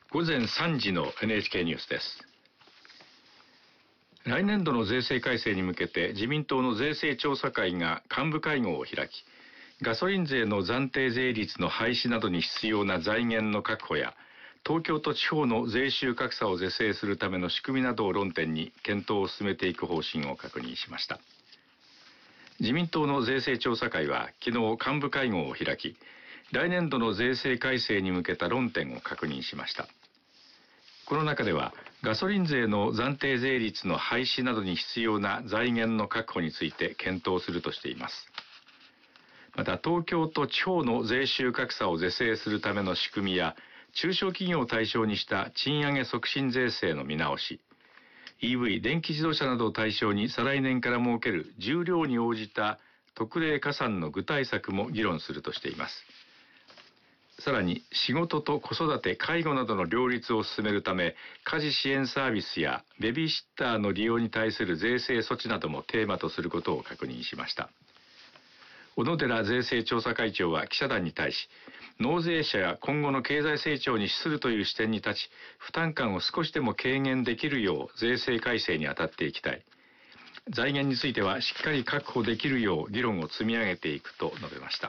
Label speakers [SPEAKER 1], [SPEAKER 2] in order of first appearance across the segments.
[SPEAKER 1] 午前3時の NHK ニュースです。来年度の税制改正に向けて自民党の税制調査会が幹部会合を開き、ガソリン税の暫定税率の廃止などに必要な財源の確保や、東京と地方の税収格差を是正するための仕組みなどを論点に検討を進めていく方針を確認しました。自民党の税制調査会は昨日幹部会合を開き、来年度の税制改正に向けた論点を確認しました。この中では、ガソリン税の暫定税率の廃止などに必要な財源の確保について検討するとしています。また、東京と地方の税収格差を是正するための仕組みや、中小企業を対象にした賃上げ促進税制の見直し、EV 電気自動車などを対象に再来年から設ける重量に応じた特例加算の具体策も議論するとしています。さらに、仕事と子育て、介護などの両立を進めるため、家事支援サービスやベビーシッターの利用に対する税制措置などもテーマとすることを確認しました。小野寺税制調査会長は記者団に対し、納税者や今後の経済成長に資するという視点に立ち、負担感を少しでも軽減できるよう税制改正に当たっていきたい。財源についてはしっかり確保できるよう議論を積み上げていくと述べました。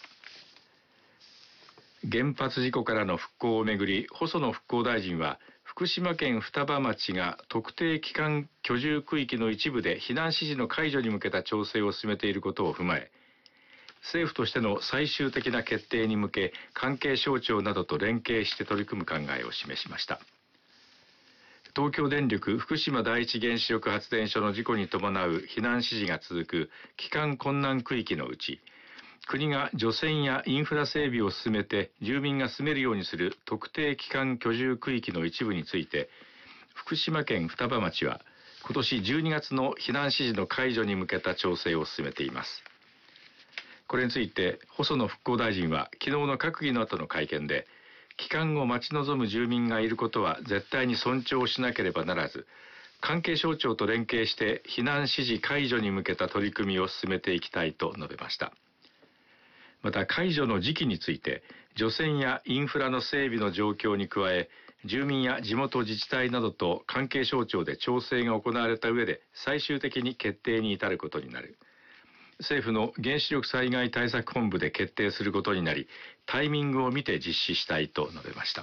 [SPEAKER 1] 原発事故からの復興をめぐり、細野復興大臣は、福島県双葉町が特定帰還居住区域の一部で避難指示の解除に向けた調整を進めていることを踏まえ、政府としての最終的な決定に向け、関係省庁などと連携して取り組む考えを示しました。東京電力福島第一原子力発電所の事故に伴う避難指示が続く帰還困難区域のうち、国が除染やインフラ整備を進めて住民が住めるようにする特定帰還居住区域の一部について、福島県双葉町は今年12月の避難指示の解除に向けた調整を進めています。これについて細野復興大臣は昨日の閣議の後の会見で、帰還を待ち望む住民がいることは絶対に尊重しなければならず、関係省庁と連携して避難指示解除に向けた取り組みを進めていきたいと述べました。また、解除の時期について、除染やインフラの整備の状況に加え、住民や地元自治体などと関係省庁で調整が行われた上で最終的に決定に至ることになる。政府の原子力災害対策本部で決定することになり、タイミングを見て実施したいと述べました。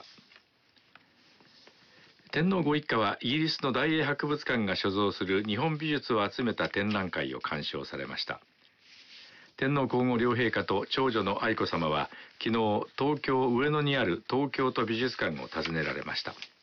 [SPEAKER 1] 天皇ご一家はイギリスの大英博物館が所蔵する日本美術を集めた展覧会を鑑賞されました。天皇皇后両陛下と長女の愛子さまは昨日、東京上野にある東京都美術館を訪ねられました。